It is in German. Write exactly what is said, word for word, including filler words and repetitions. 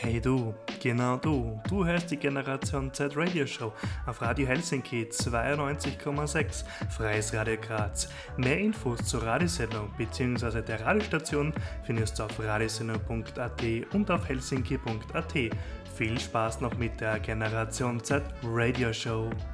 Hey du, genau du, du hörst die Generation Z Radio Show auf Radio Helsinki zweiundneunzig Komma sechs, Freies Radio Graz. Mehr Infos zur Radiosendung bzw. der Radiostation findest du auf radiosendung punkt a t und auf helsinki punkt a t. Viel Spaß noch mit der Generation Z Radio Show.